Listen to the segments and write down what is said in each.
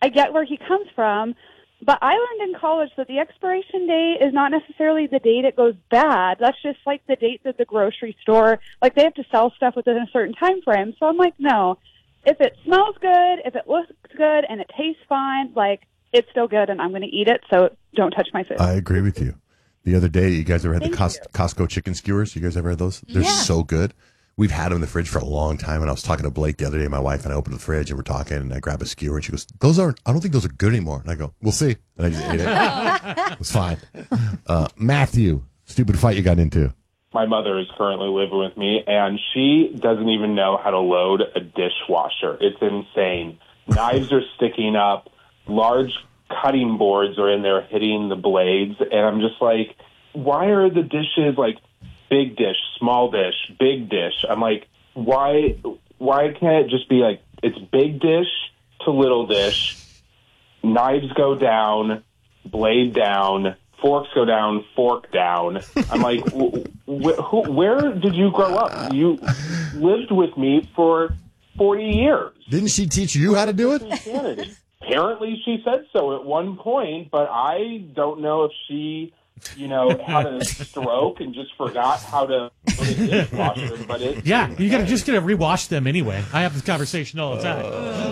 get where he comes from. But I learned in college that the expiration date is not necessarily the date it goes bad. That's just like the date that the grocery store, like they have to sell stuff within a certain time frame. So I'm like, no, if it smells good, if it looks good, and it tastes fine, like it's still good, and I'm going to eat it. So don't touch my food. I agree with you. The other day, you guys ever had the Costco chicken skewers? You guys ever had those? They're so good. We've had them in the fridge for a long time, and I was talking to Blake the other day, my wife, and I opened the fridge, and we're talking, and I grab a skewer, and she goes, I don't think those are good anymore. And I go, we'll see. And I just ate it. It was fine. Matthew, stupid fight you got into. My mother is currently living with me, and she doesn't even know how to load a dishwasher. It's insane. Knives are sticking up. Large cutting boards are in there hitting the blades, and I'm just like, why are the dishes like big dish, small dish, big dish? I'm like, why can't it just be like, it's big dish to little dish, knives go down, blade down, forks go down, fork down. I'm like, where did you grow up? You lived with me for 40 years. Didn't she teach you how to do it? Insanity. Apparently she said so at one point, but I don't know if she, had a stroke and just forgot how to put a dishwasher. But you gotta rewash them anyway. I have this conversation all the time.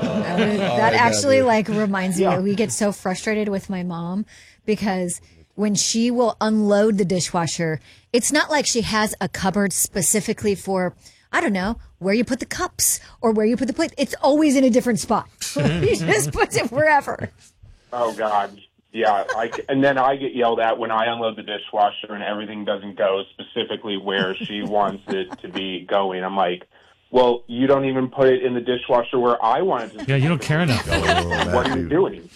That actually reminds me. We get so frustrated with my mom because when she will unload the dishwasher, it's not like she has a cupboard specifically for, I don't know, where you put the cups or where you put the plate. It's always in a different spot. She just puts it wherever. Oh, God. Yeah. And then I get yelled at when I unload the dishwasher and everything doesn't go specifically where she wants it to be going. I'm like, well, you don't even put it in the dishwasher where I want it to. Yeah, you don't care enough. What are you doing?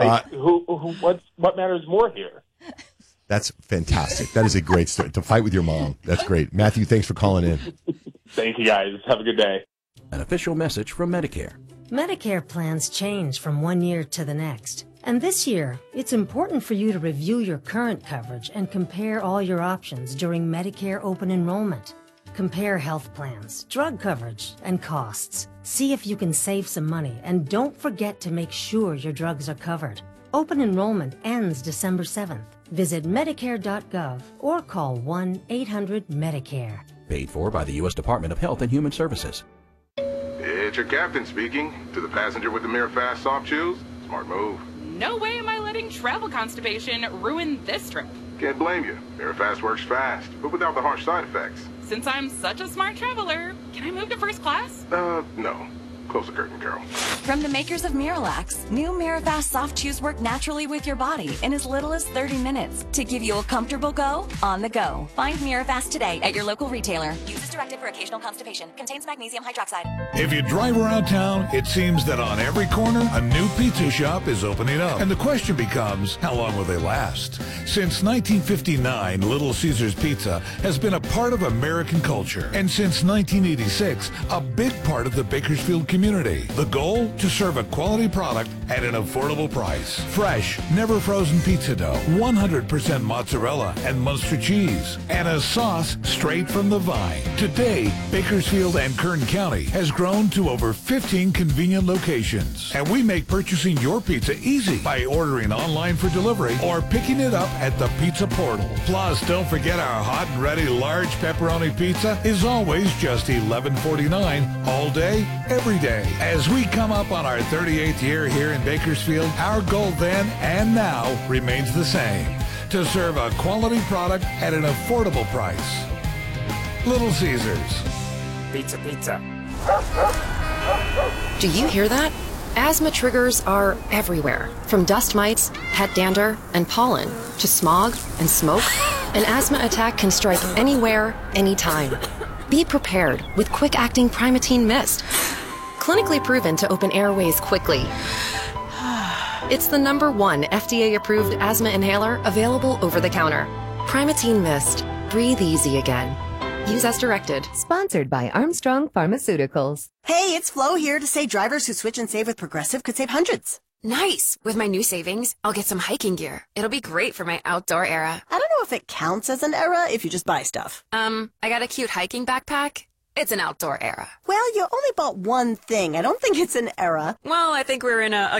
What matters more here? That's fantastic. That is a great story. To fight with your mom. That's great. Matthew, thanks for calling in. Thank you, guys. Have a good day. An official message from Medicare. Medicare plans change from one year to the next. And this year, it's important for you to review your current coverage and compare all your options during Medicare open enrollment. Compare health plans, drug coverage, and costs. See if you can save some money, and don't forget to make sure your drugs are covered. Open enrollment ends December 7th. Visit Medicare.gov or call 1-800-MEDICARE. Paid for by the U.S. Department of Health and Human Services. It's your captain speaking. To the passenger with the Mirafast soft chews, smart move. No way am I letting travel constipation ruin this trip. Can't blame you. Mirafast works fast, but without the harsh side effects. Since I'm such a smart traveler, can I move to first class? No. Close the curtain, Carol. From the makers of Miralax, new Mirafast soft chews work naturally with your body in as little as 30 minutes to give you a comfortable go on the go. Find Mirafast today at your local retailer. Use as directed for occasional constipation. Contains magnesium hydroxide. If you drive around town, it seems that on every corner, a new pizza shop is opening up. And the question becomes, how long will they last? Since 1959, Little Caesars Pizza has been a part of American culture. And since 1986, a big part of the Bakersfield community. The goal? To serve a quality product at an affordable price. Fresh, never frozen pizza dough, 100% mozzarella and Munster cheese, and a sauce straight from the vine. Today, Bakersfield and Kern County has grown to over 15 convenient locations. And we make purchasing your pizza easy by ordering online for delivery or picking it up at the Pizza Portal. Plus, don't forget our hot and ready large pepperoni pizza is always just $11.49 all day, every day. As we come up on our 38th year here in Bakersfield, our goal then and now remains the same: to serve a quality product at an affordable price. Little Caesars. Pizza, pizza. Do you hear that? Asthma triggers are everywhere, from dust mites, pet dander, and pollen, to smog and smoke. An asthma attack can strike anywhere, anytime. Be prepared with quick-acting Primatene Mist. Clinically proven to open airways quickly. It's the #1 FDA-approved asthma inhaler available over the counter. Primatene Mist. Breathe easy again. Use as directed. Sponsored by Armstrong Pharmaceuticals. Hey, it's Flo here to say drivers who switch and save with Progressive could save hundreds. Nice! With my new savings, I'll get some hiking gear. It'll be great for my outdoor era. I don't know if it counts as an era if you just buy stuff. I got a cute hiking backpack. It's an outdoor era. Well, you only bought one thing. I don't think it's an era. Well, I think we're in a